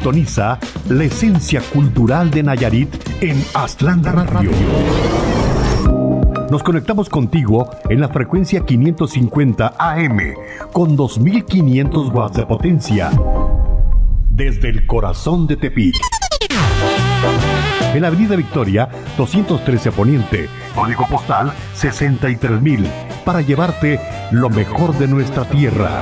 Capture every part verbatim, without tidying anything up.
Sintoniza la esencia cultural de Nayarit en Aztlán Radio. Nos conectamos contigo en la frecuencia quinientos cincuenta A M con dos mil quinientos watts de potencia desde el corazón de Tepic. En la Avenida Victoria, doscientos trece Poniente, código postal sesenta y tres mil, para llevarte lo mejor de nuestra tierra.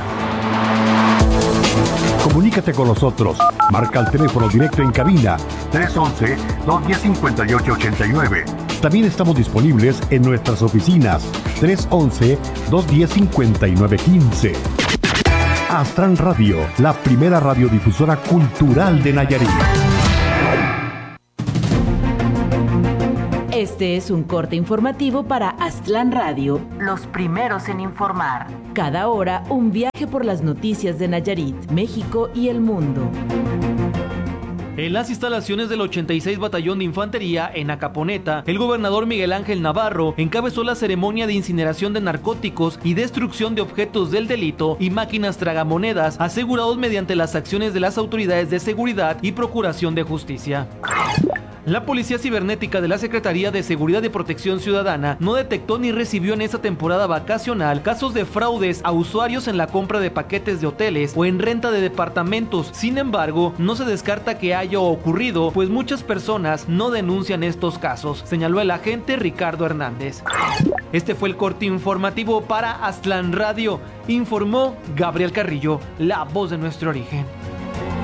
Comunícate con nosotros. Marca el teléfono directo en cabina tres once, dos diez, cincuenta y ocho ochenta y nueve. También estamos disponibles en nuestras oficinas tres once, dos diez, cincuenta y nueve quince. Aztlán Radio, la primera radiodifusora cultural de Nayarit. Este es un corte informativo para Aztlán Radio, los primeros en informar. Cada hora, un viaje por las noticias de Nayarit, México y el mundo. En las instalaciones del ochenta y seis Batallón de Infantería, en Acaponeta, el gobernador Miguel Ángel Navarro encabezó la ceremonia de incineración de narcóticos y destrucción de objetos del delito y máquinas tragamonedas asegurados mediante las acciones de las autoridades de seguridad y procuración de justicia. La Policía Cibernética de la Secretaría de Seguridad y Protección Ciudadana no detectó ni recibió en esta temporada vacacional casos de fraudes a usuarios en la compra de paquetes de hoteles o en renta de departamentos. Sin embargo, no se descarta que haya ocurrido, pues muchas personas no denuncian estos casos, señaló el agente Ricardo Hernández. Este fue el corte informativo para Aztlán Radio. Informó Gabriel Carrillo, la voz de nuestro origen.